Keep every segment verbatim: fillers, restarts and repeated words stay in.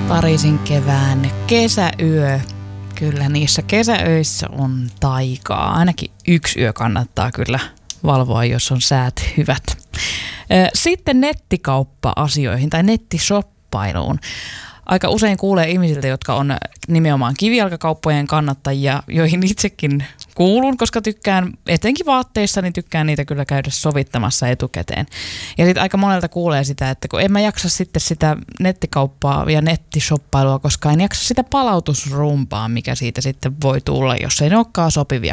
Pariisin kevään kesäyö. Kyllä niissä kesäöissä on taikaa. Ainakin yksi yö kannattaa kyllä valvoa, jos on säät hyvät. Sitten nettikauppa-asioihin tai nettishoppailuun. Aika usein kuulee ihmisiltä, jotka on nimenomaan kivijalkakauppojen kannattajia, joihin itsekin kuulun, koska tykkään, etenkin vaatteissa, niin tykkään niitä kyllä käydä sovittamassa etukäteen. Ja sitten aika monelta kuulee sitä, että kun en mä jaksa sitten sitä nettikauppaa ja nettishoppailua, koska en jaksa sitä palautusrumpaa, mikä siitä sitten voi tulla, jos ei ne olekaan sopivia.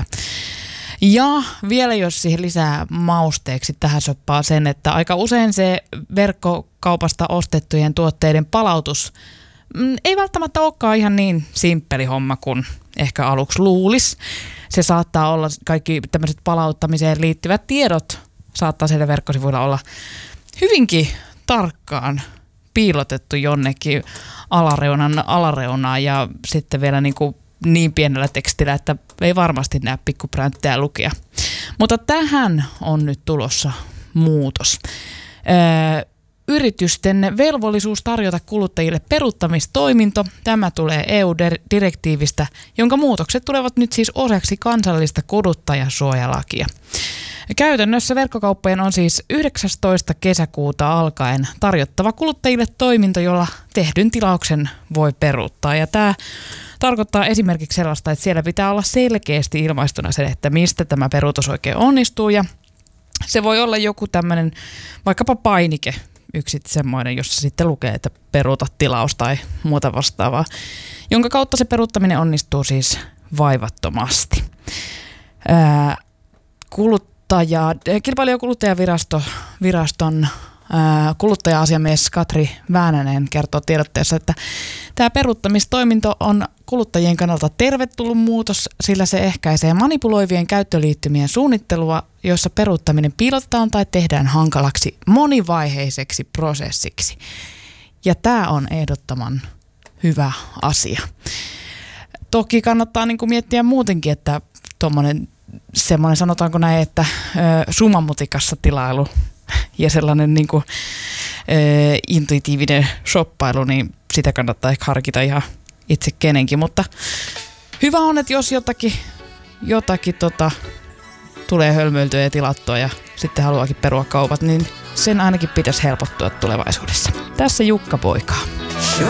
Ja vielä jos siihen lisää mausteeksi tähän soppaa sen, että aika usein se verkkokaupasta ostettujen tuotteiden palautus ei välttämättä olekaan ihan niin simppeli homma kuin ehkä aluksi luulisi. Se saattaa olla, kaikki tämmöiset palauttamiseen liittyvät tiedot saattaa siellä verkkosivuilla olla hyvinkin tarkkaan piilotettu jonnekin alareunan alareunaan ja sitten vielä niin kuin niin pienellä tekstillä, että ei varmasti näe pikkupränttejä lukia. Mutta tähän on nyt tulossa muutos. Öö, yritysten velvollisuus tarjota kuluttajille peruuttamistoiminto. Tämä tulee E U-direktiivistä, jonka muutokset tulevat nyt siis osaksi kansallista kuluttajasuojalakia. Käytännössä verkkokauppojen on siis yhdeksästoista kesäkuuta alkaen tarjottava kuluttajille toiminto, jolla tehdyn tilauksen voi peruuttaa. Ja tämä tarkoittaa esimerkiksi sellaista, että siellä pitää olla selkeästi ilmaistuna se, että mistä tämä peruutus oikein onnistuu. Ja se voi olla joku tämmöinen vaikkapa painike, yksi semmoinen, jossa sitten lukee, että peruuta tilaus tai muuta vastaavaa, jonka kautta se peruuttaminen onnistuu siis vaivattomasti. Ää, kuluttaja, kilpailu- ja kuluttajavirasto, viraston ää, kuluttaja-asiamies Katri Väänänen kertoo tiedotteessa, että tämä peruuttamistoiminto on kuluttajien kannalta tervetullut muutos, sillä se ehkäisee manipuloivien käyttöliittymien suunnittelua, jossa peruuttaminen piilotetaan tai tehdään hankalaksi monivaiheiseksi prosessiksi. Ja tämä on ehdottoman hyvä asia. Toki kannattaa niin kuin miettiä muutenkin, että tuommoinen semmoinen, sanotaanko näin, että ö, sumamutikassa tilailu ja sellainen niin kuin, ö, intuitiivinen shoppailu, niin sitä kannattaa ehkä harkita ihan itse kenenkin, mutta hyvä on, että jos jotakin, jotakin tota, tulee hölmöiltyä ja tilattua ja sitten haluaakin perua kaupat, niin sen ainakin pitäisi helpottua tulevaisuudessa. Tässä Jukka Poikaa.